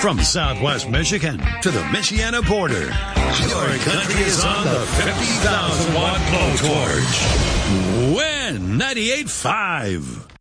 From Southwest Michigan to the Michiana border, your country is on the 50,000 watt blowtorch. Win 98.5.